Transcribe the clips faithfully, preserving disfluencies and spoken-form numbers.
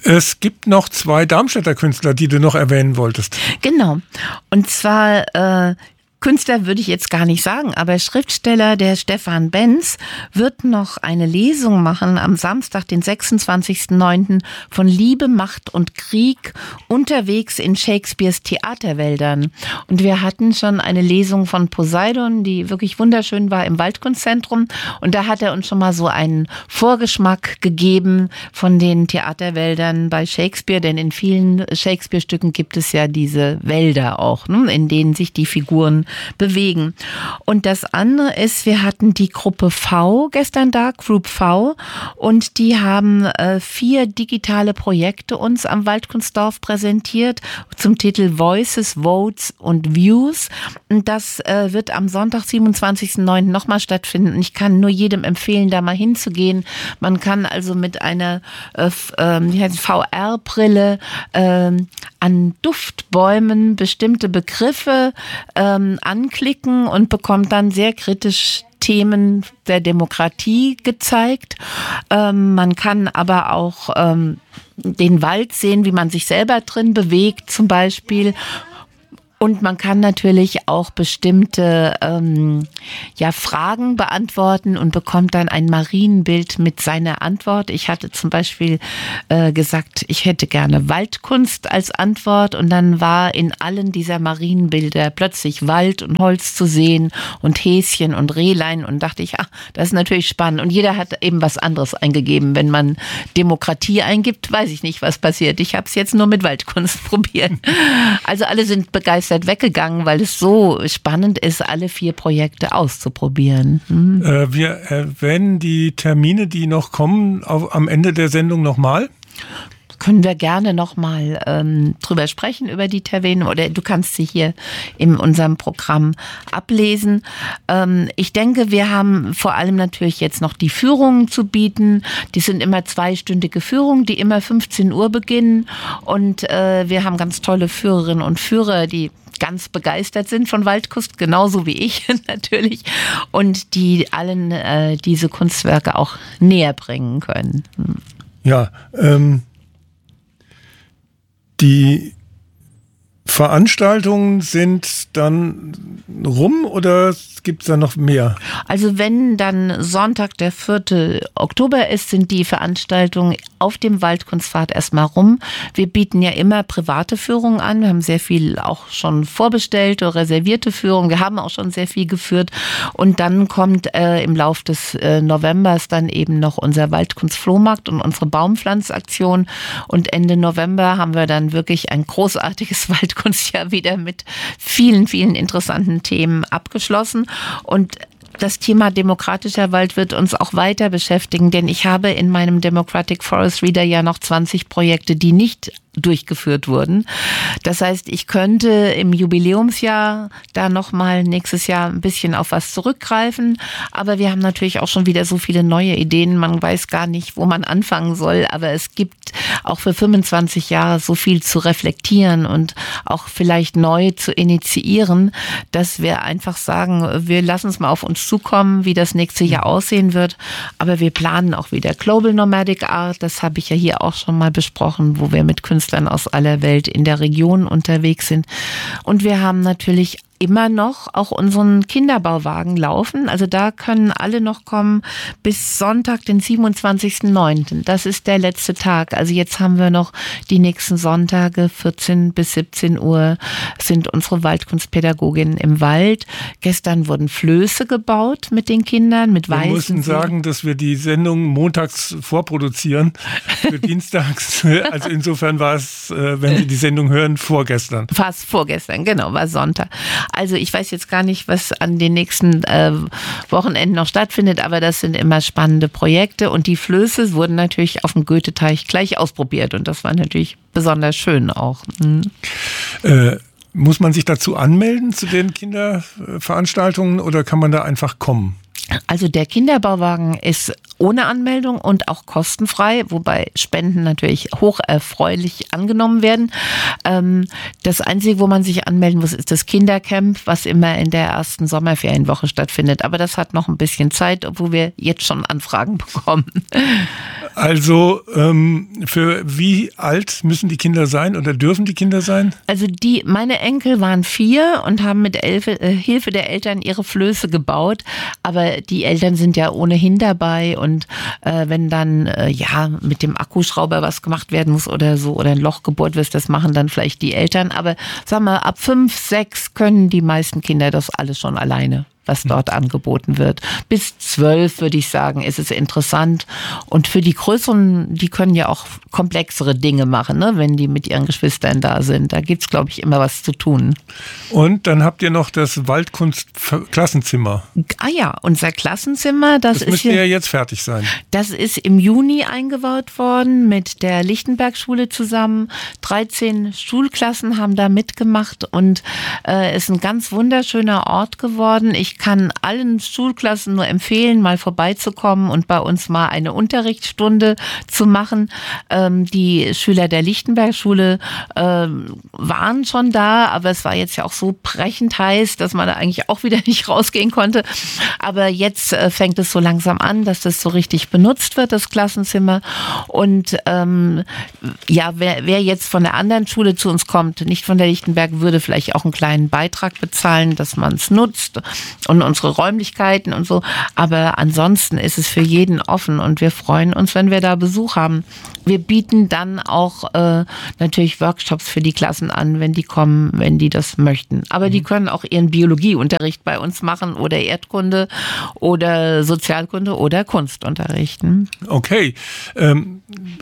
Es gibt noch zwei Darmstädter Künstler, die du noch erwähnen wolltest. Genau. Und zwar äh, Künstler würde ich jetzt gar nicht sagen, aber Schriftsteller, der Stefan Benz, wird noch eine Lesung machen am Samstag, den sechsundzwanzigsten neunten von Liebe, Macht und Krieg unterwegs in Shakespeares Theaterwäldern. Und wir hatten schon eine Lesung von Poseidon, die wirklich wunderschön war im Waldkunstzentrum. Und da hat er uns schon mal so einen Vorgeschmack gegeben von den Theaterwäldern bei Shakespeare, denn in vielen Shakespeare-Stücken gibt es ja diese Wälder auch, ne, in denen sich die Figuren bewegen. Und das andere ist, wir hatten die Gruppe V gestern da, Group V, und die haben äh, vier digitale Projekte uns am Waldkunstdorf präsentiert zum Titel Voices, Votes und Views. Und das äh, wird am Sonntag, siebenundzwanzigsten neunten nochmal stattfinden. Und ich kann nur jedem empfehlen, da mal hinzugehen. Man kann also mit einer äh, äh, V R-Brille äh, an Duftbäumen bestimmte Begriffe ähm, anklicken und bekommt dann sehr kritisch Themen der Demokratie gezeigt. Ähm, man kann aber auch ähm, den Wald sehen, wie man sich selber drin bewegt zum Beispiel. Und man kann natürlich auch bestimmte ähm, ja, Fragen beantworten und bekommt dann ein Marienbild mit seiner Antwort. Ich hatte zum Beispiel äh, gesagt, ich hätte gerne Waldkunst als Antwort. Und dann war in allen dieser Marienbilder plötzlich Wald und Holz zu sehen und Häschen und Rehlein. Und dachte ich, ach, das ist natürlich spannend. Und jeder hat eben was anderes eingegeben. Wenn man Demokratie eingibt, weiß ich nicht, was passiert. Ich habe es jetzt nur mit Waldkunst probiert. Also alle sind begeistert weggegangen, weil es so spannend ist, alle vier Projekte auszuprobieren. Hm. Äh, wir erwähnen die Termine, die noch kommen, auf, am Ende der Sendung nochmal. Können wir gerne nochmal ähm, drüber sprechen, über die Termine, oder du kannst sie hier in unserem Programm ablesen. Ähm, ich denke, wir haben vor allem natürlich jetzt noch die Führungen zu bieten. Die sind immer zweistündige Führungen, die immer fünfzehn Uhr beginnen. Und äh, wir haben ganz tolle Führerinnen und Führer, die ganz begeistert sind von Waldkunst, genauso wie ich natürlich, und die allen äh, diese Kunstwerke auch näher bringen können. Hm. Ja, ähm, die Veranstaltungen sind dann rum oder gibt es da noch mehr? Also wenn dann Sonntag, der vierte Oktober ist, sind die Veranstaltungen auf dem Waldkunstpfad erstmal rum. Wir bieten ja immer private Führungen an. Wir haben sehr viel auch schon vorbestellte, reservierte Führungen. Wir haben auch schon sehr viel geführt. Und dann kommt äh, im Lauf des äh, Novembers dann eben noch unser Waldkunstflohmarkt und unsere Baumpflanzaktion. Und Ende November haben wir dann wirklich ein großartiges Waldkunstjahr wieder mit vielen, vielen interessanten Themen abgeschlossen. Und das Thema demokratischer Wald wird uns auch weiter beschäftigen, denn ich habe in meinem Democratic Forest Reader ja noch zwanzig Projekte, die nicht durchgeführt wurden. Das heißt, ich könnte im Jubiläumsjahr da nochmal nächstes Jahr ein bisschen auf was zurückgreifen. Aber wir haben natürlich auch schon wieder so viele neue Ideen. Man weiß gar nicht, wo man anfangen soll. Aber es gibt auch für fünfundzwanzig Jahre so viel zu reflektieren und auch vielleicht neu zu initiieren, dass wir einfach sagen, wir lassen es mal auf uns zukommen, wie das nächste Jahr aussehen wird. Aber wir planen auch wieder Global Nomadic Art. Das habe ich ja hier auch schon mal besprochen, wo wir mit Künstlern aus aller Welt in der Region unterwegs sind. Und wir haben natürlich immer noch auch unseren Kinderbauwagen laufen. Also da können alle noch kommen bis Sonntag, den siebenundzwanzigsten neunten Das ist der letzte Tag. Also jetzt haben wir noch die nächsten Sonntage, vierzehn bis siebzehn Uhr sind unsere Waldkunstpädagoginnen im Wald. Gestern wurden Flöße gebaut mit den Kindern, mit weißen. Wir mussten sagen, dass wir die Sendung montags vorproduzieren, für dienstags. Also insofern war es, wenn Sie die Sendung hören, vorgestern. Fast vorgestern, genau, war Sonntag. Also ich weiß jetzt gar nicht, was an den nächsten äh, Wochenenden noch stattfindet, aber das sind immer spannende Projekte. Und die Flöße wurden natürlich auf dem Goetheteich gleich ausprobiert. Und das war natürlich besonders schön auch. Mhm. Äh, muss man sich dazu anmelden, zu den Kinderveranstaltungen, oder kann man da einfach kommen? Also der Kinderbauwagen ist ohne Anmeldung und auch kostenfrei, wobei Spenden natürlich hoch erfreulich angenommen werden. Ähm, das Einzige, wo man sich anmelden muss, ist das Kindercamp, was immer in der ersten Sommerferienwoche stattfindet. Aber das hat noch ein bisschen Zeit, obwohl wir jetzt schon Anfragen bekommen. Also ähm, für wie alt müssen die Kinder sein oder dürfen die Kinder sein? Also die, meine Enkel waren vier und haben mit Elfe, äh, Hilfe der Eltern ihre Flöße gebaut. Aber die Eltern sind ja ohnehin dabei und äh, wenn dann äh, ja mit dem Akkuschrauber was gemacht werden muss oder so oder ein Loch gebohrt wird, das machen dann vielleicht die Eltern. Aber sagen wir, ab fünf, sechs können die meisten Kinder das alles schon alleine, was dort angeboten wird. Bis zwölf, würde ich sagen, ist es interessant. Und für die Größeren, die können ja auch komplexere Dinge machen, ne, wenn die mit ihren Geschwistern da sind. Da gibt's, glaube ich, immer was zu tun. Und dann habt ihr noch das Waldkunst-Klassenzimmer. Ah ja, unser Klassenzimmer, das, das ist müsste hier, ja jetzt fertig sein. Das ist im Juni eingebaut worden mit der Lichtenberg-Schule zusammen. dreizehn Schulklassen haben da mitgemacht und äh, ist ein ganz wunderschöner Ort geworden. Ich Ich kann allen Schulklassen nur empfehlen, mal vorbeizukommen und bei uns mal eine Unterrichtsstunde zu machen. Ähm, die Schüler der Lichtenberg-Schule ähm, waren schon da, aber es war jetzt ja auch so brechend heiß, dass man da eigentlich auch wieder nicht rausgehen konnte. Aber jetzt äh, fängt es so langsam an, dass das so richtig benutzt wird, das Klassenzimmer. Und ähm, ja, wer, wer jetzt von der anderen Schule zu uns kommt, nicht von der Lichtenberg, würde vielleicht auch einen kleinen Beitrag bezahlen, dass man es nutzt und unsere Räumlichkeiten und so. Aber ansonsten ist es für jeden offen und wir freuen uns, wenn wir da Besuch haben. Wir bieten dann auch äh, natürlich Workshops für die Klassen an, wenn die kommen, wenn die das möchten. Aber die können auch ihren Biologieunterricht bei uns machen oder Erdkunde oder Sozialkunde oder Kunst unterrichten. Okay. Ähm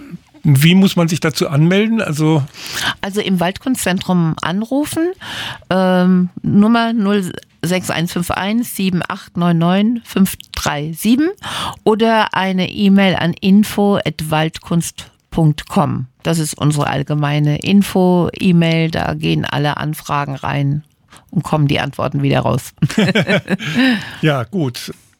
Wie muss man sich dazu anmelden? Also, also im Waldkunstzentrum anrufen, ähm, Nummer null sechs eins fünf eins sieben acht neun neun fünf drei sieben oder eine E-Mail an info at waldkunst punkt com. Das ist unsere allgemeine Info-E-Mail, da gehen alle Anfragen rein und kommen die Antworten wieder raus. Ja, gut.